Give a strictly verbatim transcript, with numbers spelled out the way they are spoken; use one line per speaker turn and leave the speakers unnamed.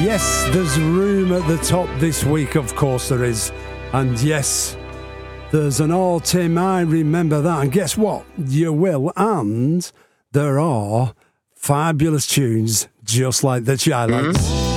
Yes, there's room at the top this week, of course there is. And yes, there's an all-time, I remember that. And guess what? You will. And there are fabulous tunes just like the Chi-Lites. Mm-hmm.